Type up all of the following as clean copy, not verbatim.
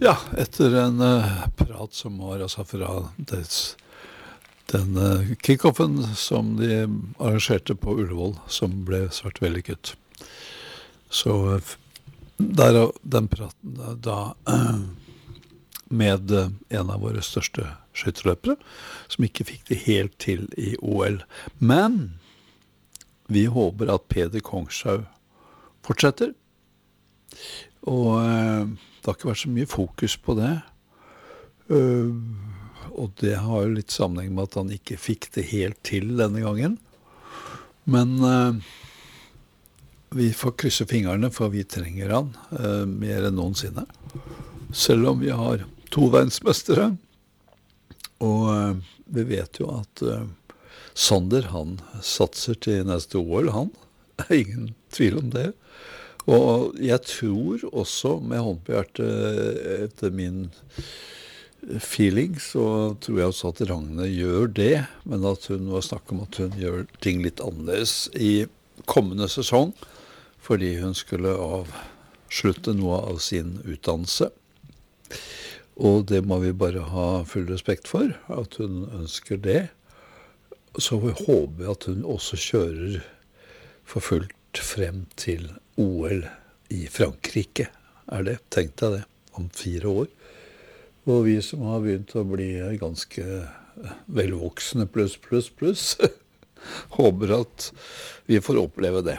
Ja, etter en prat som var altså fra den kickoffen som de arrangerte på Ullevål, som ble svært vellykket. Så derav den praten med en av våre største skytterløpere, som ikke fikk det helt til i OL. Men vi håper at Peder Kongshaug fortsetter, og det har ikke vært så mye fokus på det. Og det har jo litt sammenheng med at han ikke fikk det helt til denne gangen. Men vi får krysse fingrene, for vi trenger han mer enn noensinne. Selv om vi har 2 verdensmestere. Og vi vet jo at Sander, han satser til neste OL, han. Det er ingen tvil om det. Og jeg tror også, med hånd på hjertet, etter min feeling, så tror jeg også at Ragne gjør det, men at hun var snakk om at hun gjør ting litt annerledes i kommende sesong, fordi hun skulle avslutte noe av sin utdannelse. Og det må vi bare ha full respekt for, at hun ønsker det. Så vi håper at hun også kjører for fullt frem til OL i Frankrike, det, tenkte jeg det, om 4 år. Og vi som har begynt å bli ganske velvoksne pluss, håper at vi får oppleve det.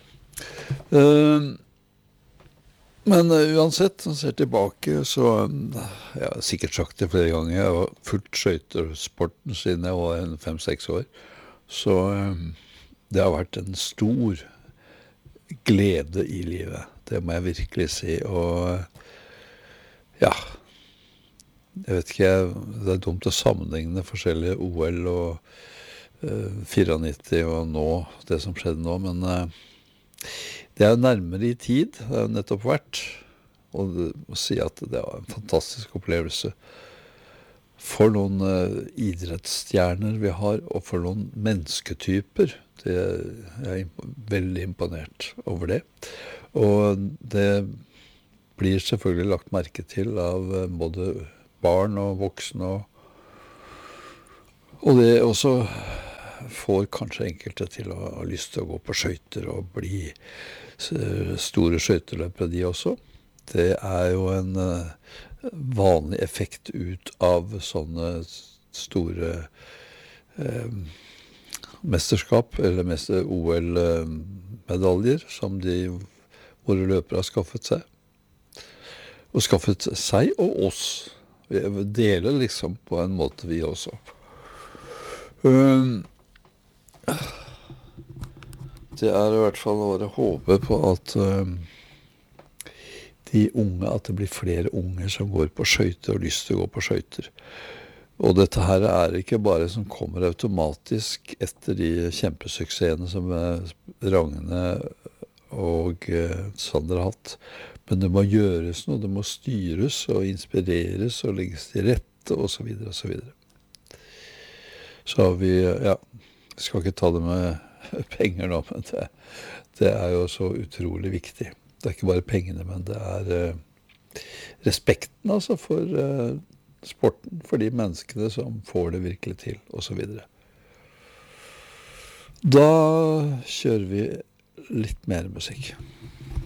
Men uansett, når jeg ser tilbake, så jeg har sikkert sagt det flere ganger, jeg har fulgt skøytesporten siden jeg var 5-6 år, så det har vært en stor glede i livet, det må jeg virkelig si, og ja, jeg vet ikke, det er dumt å sammenligne forskjellige OL og 94 og nå, det som skjedde nå, men det er jo nærmere i tid, det er jo nettopp vært, og det må si at det var en fantastisk opplevelse for noen idrettsstjerner vi har, og for noen mennesketyper. Jeg veldig imponert over det. Og det blir selvfølgelig lagt merke til av både barn og voksne, og det også får kanskje enkelte til å ha lyst til å gå på skøyter og bli store skøyteløpere de også. Det er jo en vanlig effekt ut av sånne store mesterskap, eller OL-medaljer, som våre løpere har skaffet seg. Og skaffet seg og oss. Vi deler liksom på en måte vi også. Det er i hvert fall å håpe på at de unge, at det blir flere unge som går på skøyter og lyst til å gå på skøyter. Og dette her er ikke bare som kommer automatisk etter de kjempesuksessene som Ragne og Sander har hatt. Men det må gjøres noe, det må styres og inspireres og legges til rette og så videre og så videre. Så vi, ja, vi skal ikke ta det med penger nå, men det er jo så utrolig viktig. Det er ikke bare pengene, men det er respekten altså for sporten, for de menneskene som får det virkelig til, og så videre. Da kjører vi litt mer musikk.